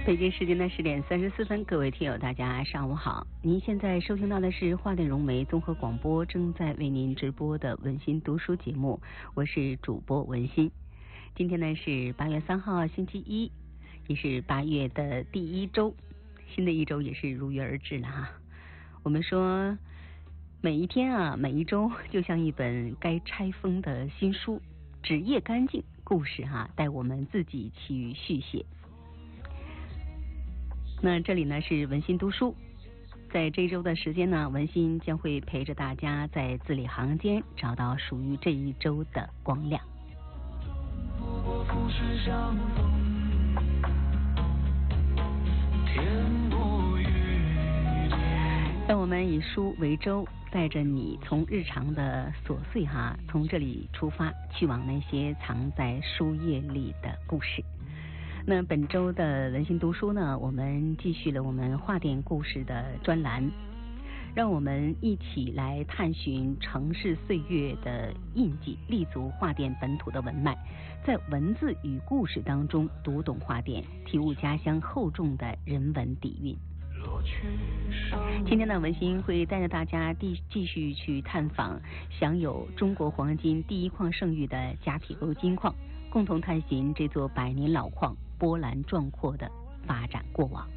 北京时间的10:34，各位听友大家上午好。您现在收听到的是华电融媒综合广播正在为您直播的文心读书节目，我是主播文心。今天呢是8月3号星期一，也是8月的第一周，新的一周也是如约而至了哈。我们说每一天啊，每一周就像一本该拆封的新书，纸页干净，故事带我们自己去续写。那这里呢是文心读书，在这一周的时间呢，文心将会陪着大家在字里行间找到属于这一周的光亮。让我们以书为舟，带着你从日常的琐碎从这里出发，去往那些藏在书页里的故事。那本周的文心读书呢，我们继续了我们画电故事的专栏，让我们一起来探寻城市岁月的印记，立足画电本土的文脉，在文字与故事当中读懂画电，体悟家乡厚重的人文底蕴。今天呢，文心会带着大家继续去探访享有中国黄金第一矿盛誉的夹皮沟金矿，共同探寻这座100年老矿波澜壮阔的发展过往。